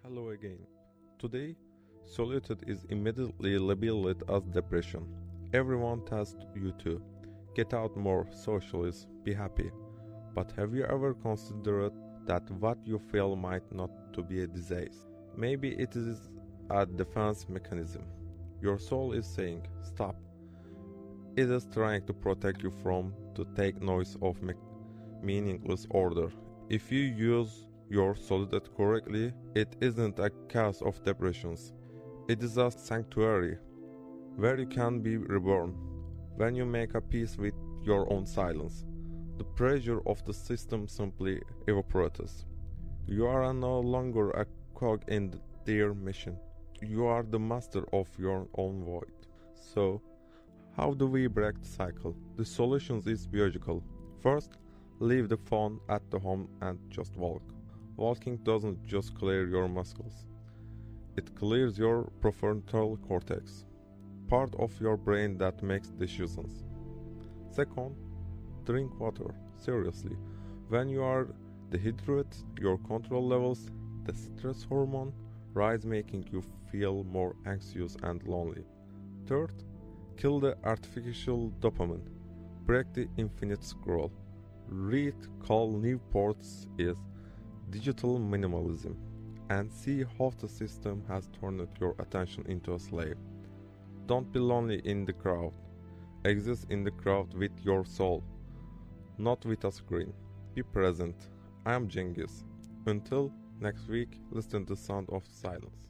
Hello again. Today, solitude is immediately labeled as depression. Everyone tells you to get out more, socialize, be happy. But have you ever considered that what you feel might not to be a disease? Maybe it is a defense mechanism. Your soul is saying, stop. It is trying to protect you from to take noise of meaningless order. If you use your solitude correctly, it isn't a cause of depressions. It is a sanctuary where you can be reborn. When you make a peace with your own silence, the pressure of the system simply evaporates. You are no longer a cog in their mission. You are the master of your own void. So, how do we break the cycle? The solution is biological. First, leave the phone at the home and just walk. Walking doesn't just clear your muscles. It clears your prefrontal cortex, part of your brain that makes decisions. Second, drink water. Seriously. When you are dehydrated, your control levels, the stress hormone, rise, making you feel more anxious and lonely. Third, kill the artificial dopamine. Break the infinite scroll. Read Cal Newport's is Digital Minimalism and see how the system has turned your attention into a slave. Don't be lonely in the crowd. Exist in the crowd with your soul, not with a screen. Be present. I am Cengiz. Until next week, listen to the sound of silence.